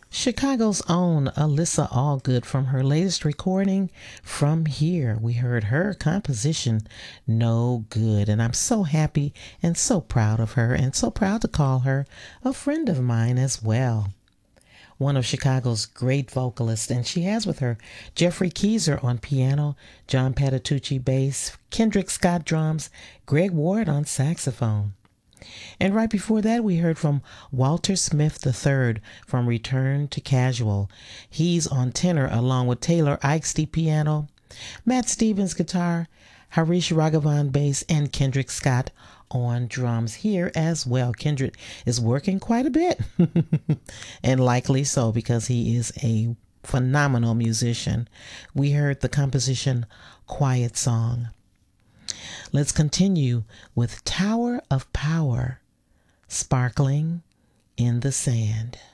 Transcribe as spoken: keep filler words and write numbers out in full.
Chicago's own Alyssa Allgood from her latest recording, From Here. We heard her composition, No Good. And I'm so happy and so proud of her and so proud to call her a friend of mine as well. One of Chicago's great vocalists, and she has with her Jeffrey Keezer on piano, John Patitucci bass, Kendrick Scott drums, Greg Ward on saxophone. And right before that, we heard from Walter Smith the third from Return to Casual. He's on tenor along with Taylor Eichste piano, Matt Stevens guitar, Harish Raghavan bass, and Kendrick Scott on drums here as well. Kendrick is working quite a bit, and likely so because he is a phenomenal musician. We heard the composition Quiet Song. Let's continue with Tower of Power, Sparkling in the Sand.